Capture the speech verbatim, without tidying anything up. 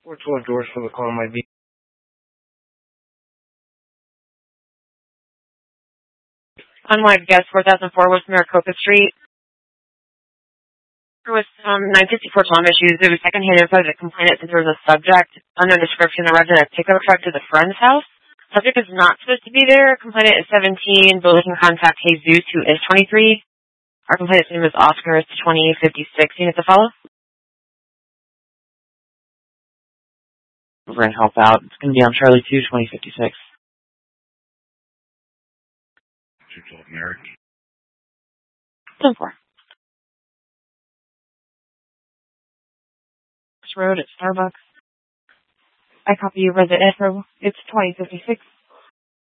four twelve doors for the call might be. Unwide guest four thousand four West Maricopa Street. There was um, nine fifty-four Tom issues. There was second-hand info that the complainant said there was a subject, unknown description, arrived in a pickup truck to the friend's house. Subject is not supposed to be there. Complainant is seventeen. Building can contact Jesus, who is twenty-three. Our complainant's name is Oscar. It's twenty fifty-six. Unit to follow. We're going to help out. It's going to be on Charlie two, twenty fifty-six. two twelve Merrick. ten four. Road at Starbucks. I copy you resident info. It's twenty fifty-six.